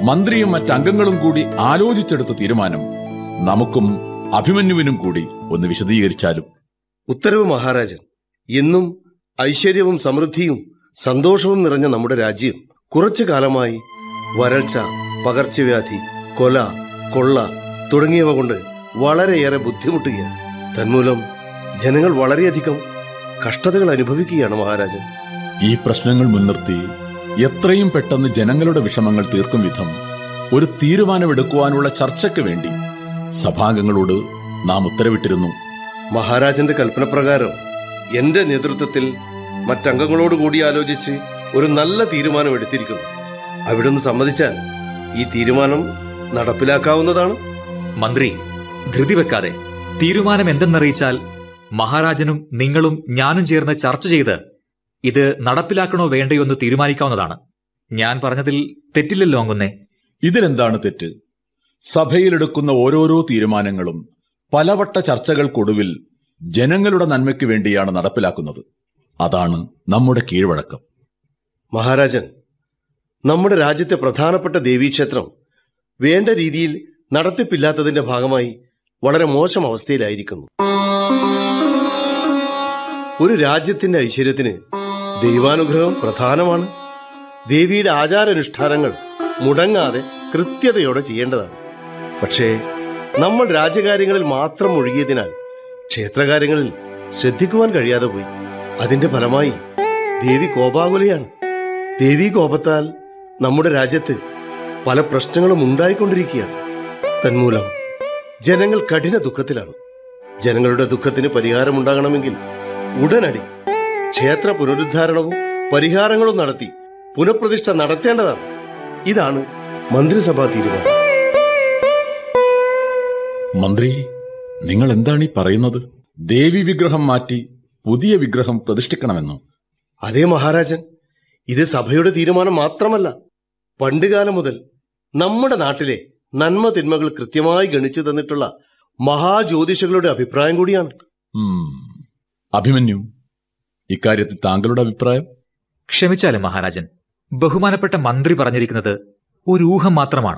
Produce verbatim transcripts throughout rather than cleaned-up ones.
മന്ത്രിയും മറ്റംഗങ്ങളും കൂടി ആലോചിച്ചെടുത്ത തീരുമാനം നമുക്കും അഭിമന്യുവിനും കൂടി ഒന്ന് വിശദീകരിച്ചാലും. ഉത്തരവ് മഹാരാജൻ. ഇന്നും ഐശ്വര്യവും സമൃദ്ധിയും സന്തോഷവും നിറഞ്ഞ നമ്മുടെ രാജ്യം കുറച്ചു കാലമായി വരൾച്ച, പകർച്ചവ്യാധി, കൊല, കൊള്ള തുടങ്ങിയവ കൊണ്ട് വളരെയേറെ ബുദ്ധിമുട്ടുകയാണ്. തന്മൂലം ജനങ്ങൾ വളരെയധികം കഷ്ടതകൾ അനുഭവിക്കുകയാണ് മഹാരാജൻ. ഈ പ്രശ്നങ്ങൾ മുൻനിർത്തി എത്രയും പെട്ടെന്ന് ജനങ്ങളുടെ വിഷമങ്ങൾ തീർക്കും വിധം ഒരു തീരുമാനമെടുക്കുവാനുള്ള ചർച്ചയ്ക്ക് വേണ്ടി സഭാംഗങ്ങളോട് നാം ഉത്തരവിട്ടിരുന്നു. മഹാരാജന്റെ കൽപ്പനപ്രകാരം എന്റെ നേതൃത്വത്തിൽ മറ്റംഗങ്ങളോട് കൂടി ആലോചിച്ച് ഒരു നല്ല തീരുമാനം എടുത്തിരിക്കുന്നു. അവിടുന്ന് സമ്മതിച്ചാൽ ഈ തീരുമാനം നടപ്പിലാക്കാവുന്നതാണ്. മന്ത്രി, ധൃതി വെക്കാതെ തീരുമാനം എന്തെന്നറിയിച്ചാൽ മഹാരാജനും നിങ്ങളും ഞാനും ചേർന്ന് ചർച്ച ചെയ്ത് ഇത് നടപ്പിലാക്കണോ വേണ്ടയോ എന്ന് തീരുമാനിക്കാവുന്നതാണ്. ഞാൻ പറഞ്ഞതിൽ തെറ്റില്ലല്ലോ അങ്ങുന്നേ? ഇതിലെന്താണ് തെറ്റ്? സഭയിലെടുക്കുന്ന ഓരോരോ തീരുമാനങ്ങളും പലവട്ട ചർച്ചകൾക്കൊടുവിൽ ജനങ്ങളുടെ നന്മയ്ക്ക് വേണ്ടിയാണ് നടപ്പിലാക്കുന്നത്. അതാണ് നമ്മുടെ കീഴ്വഴക്കം. മഹാരാജൻ, നമ്മുടെ രാജ്യത്തെ പ്രധാനപ്പെട്ട ദേവീക്ഷേത്രം വേണ്ട രീതിയിൽ നടത്തിപ്പില്ലാത്തതിന്റെ ഭാഗമായി വളരെ മോശം അവസ്ഥയിലായിരിക്കുന്നു. ഒരു രാജ്യത്തിന്റെ ഐശ്വര്യത്തിന് ദൈവാനുഗ്രഹം പ്രധാനമാണ്. ദേവിയുടെ ആചാരാനുഷ്ഠാനങ്ങൾ മുടങ്ങാതെ കൃത്യതയോടെ ചെയ്യേണ്ടതാണ്. പക്ഷേ നമ്മൾ രാജ്യകാര്യങ്ങളിൽ മാത്രം ഒഴുകിയതിനാൽ ക്ഷേത്രകാര്യങ്ങളിൽ ശ്രദ്ധിക്കുവാൻ കഴിയാതെ പോയി. അതിന്റെ ഫലമായി ദേവി കോപാകുലയാണ്. ദേവീ കോപത്താൽ നമ്മുടെ രാജ്യത്ത് പല പ്രശ്നങ്ങളും ഉണ്ടായിക്കൊണ്ടിരിക്കുകയാണ്. തന്മൂലം ജനങ്ങൾ കഠിന ദുഃഖത്തിലാണ്. ജനങ്ങളുടെ ദുഃഖത്തിന് പരിഹാരമുണ്ടാകണമെങ്കിൽ ഉടനടി ക്ഷേത്ര പുനരുദ്ധാരണവും പരിഹാരങ്ങളും നടത്തി പുനഃപ്രതിഷ്ഠ നടത്തേണ്ടതാണ്. ഇതാണ് മന്ത്രിസഭാ തീരുമാനം. മന്ത്രി, നിങ്ങൾ എന്താണ് ഈ പറയുന്നത്? ദേവി വിഗ്രഹം മാറ്റി പുതിയ വിഗ്രഹം പ്രതിഷ്ഠിക്കണമെന്നോ? അതേ മഹാരാജൻ, ഇത് സഭയുടെ തീരുമാനം മാത്രമല്ല. പണ്ടുകാലം മുതൽ നമ്മുടെ നാട്ടിലെ നന്മ തിന്മകൾ കൃത്യമായി ഗണിച്ചു തന്നിട്ടുള്ള മഹാജ്യോതിഷകളുടെ അഭിപ്രായം കൂടിയാണ്. അഭിമന്യു, ഇക്കാര്യത്തിൽ താങ്കളുടെ അഭിപ്രായം? ക്ഷമിച്ചാലും മഹാരാജൻ, ബഹുമാനപ്പെട്ട മന്ത്രി പറഞ്ഞിരിക്കുന്നത് ഒരു ഊഹം മാത്രമാണ്.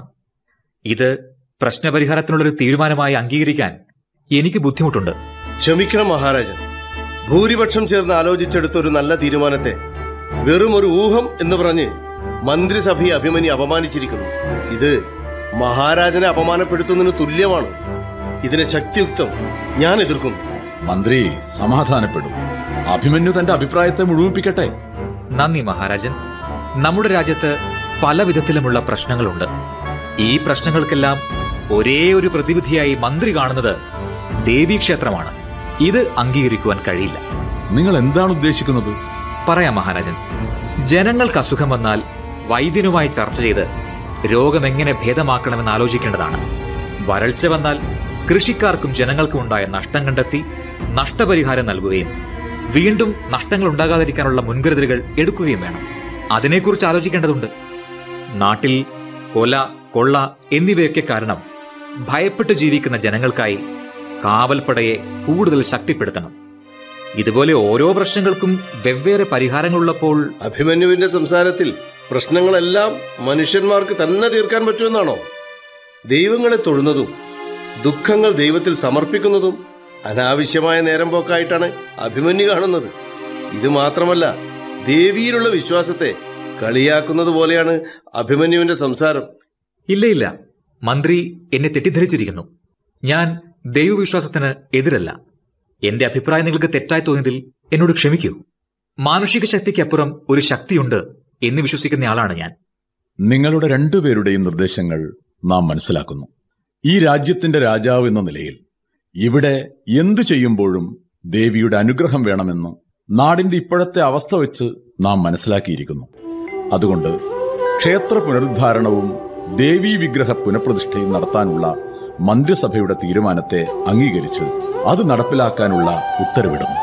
ഇത് പ്രശ്നപരിഹാരത്തിനുള്ളൊരു തീരുമാനമായി അംഗീകരിക്കാൻ എനിക്ക് ബുദ്ധിമുട്ടുണ്ട്. ക്ഷമിക്കണം മഹാരാജൻ. ഭൂരിപക്ഷം ചേർന്ന് ആലോചിച്ചെടുത്ത ഒരു നല്ല തീരുമാനത്തെ വെറും ഒരു ഊഹം എന്ന് പറഞ്ഞ് മന്ത്രിസഭയെ അഭിമന്യു അപമാനിച്ചിരിക്കുന്നു. ഇത് മഹാരാജനെ അപമാനപ്പെടുത്തുന്നതിന് തുല്യമാണ്. ഇതിനെ ശക്തിയുക്തം ഞാൻ എതിർക്കുന്നു. മന്ത്രി സമാധാനപ്പെടും. അഭിമന്യു തന്റെ അഭിപ്രായത്തെ മുഴുമിപ്പിക്കട്ടെ. നന്ദി മഹാരാജൻ. നമ്മുടെ രാജ്യത്ത് പല വിധത്തിലുമുള്ള പ്രശ്നങ്ങളുണ്ട്. ഈ പ്രശ്നങ്ങൾക്കെല്ലാം ഒരേ ഒരു പ്രതിവിധിയായി മന്ത്രി കാണുന്നത് ദേവീക്ഷേത്രമാണ്. ഇത് അംഗീകരിക്കുവാൻ കഴിയില്ല. നിങ്ങൾ എന്താണ് ഉദ്ദേശിക്കുന്നത്? പറയാം മഹാരാജൻ. ജനങ്ങൾക്ക് അസുഖം വന്നാൽ വൈദ്യനുമായി ചർച്ച ചെയ്ത് രോഗമെങ്ങനെ ഭേദമാക്കണമെന്ന് ആലോചിക്കേണ്ടതാണ്. വരൾച്ച വന്നാൽ കൃഷിക്കാർക്കും ജനങ്ങൾക്കും ഉണ്ടായ നഷ്ടം കണ്ടെത്തി നഷ്ടപരിഹാരം നൽകുകയും വീണ്ടും നഷ്ടങ്ങൾ ഉണ്ടാകാതിരിക്കാനുള്ള മുൻകരുതലുകൾ എടുക്കുകയും വേണം. അതിനെക്കുറിച്ച് ആലോചിക്കേണ്ടതുണ്ട്. നാട്ടിൽ കൊല, കൊള്ള എന്നിവയൊക്കെ കാരണം ഭയപ്പെട്ട് ജീവിക്കുന്ന ജനങ്ങൾക്കായി കാവൽപ്പടയെ കൂടുതൽ ശക്തിപ്പെടുത്തണം. ഇതുപോലെ ഓരോ പ്രശ്നങ്ങൾക്കും വെവ്വേറെ പരിഹാരങ്ങളുള്ളപ്പോൾ അഭിമന്യുവിന്റെ സംസാരത്തിൽ പ്രശ്നങ്ങളെല്ലാം മനുഷ്യന്മാർക്ക് തന്നെ തീർക്കാൻ പറ്റുമെന്നാണോ? ദൈവങ്ങളെ തൊഴുന്നതും ദുഃഖങ്ങൾ ദൈവത്തിൽ സമർപ്പിക്കുന്നതും അനാവശ്യമായ നേരം പോക്കായിട്ടാണ് അഭിമന്യു കാണുന്നത്. ഇത് മാത്രമല്ല, ദേവിയിലുള്ള വിശ്വാസത്തെ കളിയാക്കുന്നത് പോലെയാണ് അഭിമന്യുവിന്റെ സംസാരം. ഇല്ല ഇല്ല, മന്ത്രി എന്നെ തെറ്റിദ്ധരിച്ചിരിക്കുന്നു. ഞാൻ ദൈവവിശ്വാസത്തിന് എതിരല്ല. എന്റെ അഭിപ്രായം നിങ്ങൾക്ക് തെറ്റായി തോന്നിയതിൽ എന്നോട് ക്ഷമിക്കൂ. മാനുഷിക ശക്തിക്കപ്പുറം ഒരു ശക്തിയുണ്ട് എന്ന് വിശ്വസിക്കുന്നയാളാണ് ഞാൻ. നിങ്ങളുടെ രണ്ടുപേരുടെയും നിർദ്ദേശങ്ങൾ നാം മനസ്സിലാക്കുന്നു. ഈ രാജ്യത്തിന്റെ രാജാവ് എന്ന നിലയിൽ ഇവിടെ എന്തു ചെയ്യുമ്പോഴും ദേവിയുടെ അനുഗ്രഹം വേണമെന്ന് നാടിന്റെ ഇപ്പോഴത്തെ അവസ്ഥ വെച്ച് നാം മനസ്സിലാക്കിയിരിക്കുന്നു. അതുകൊണ്ട് ക്ഷേത്ര പുനരുദ്ധാരണവും ദേവീ വിഗ്രഹ പുനഃപ്രതിഷ്ഠയും നടത്താനുള്ള മന്ത്രിസഭയുടെ തീരുമാനത്തെ അംഗീകരിച്ച് അത് നടപ്പിലാക്കാനുള്ള ഉത്തരവിടുന്നു.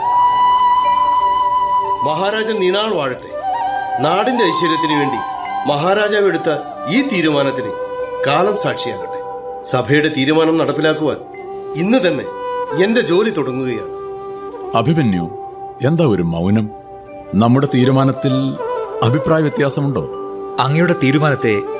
മഹാരാജൻ നീണാൾ വാഴട്ടെ. നാടിന്റെ ഐശ്വര്യത്തിന് വേണ്ടി മഹാരാജാവ് എടുത്ത ഈ തീരുമാനത്തിന് കാലം സാക്ഷിയാകട്ടെ. സഭയുടെ തീരുമാനം നടപ്പിലാക്കുവാൻ ഇന്ന് തന്നെ എന്റെ ജോലി തുടങ്ങുകയാണ്. അഭിമന്യു, എന്താ ഒരു മൗനം? നമ്മുടെ തീരുമാനത്തിൽ അഭിപ്രായ വ്യത്യാസമുണ്ടോ? അങ്ങയുടെ തീരുമാനത്തെ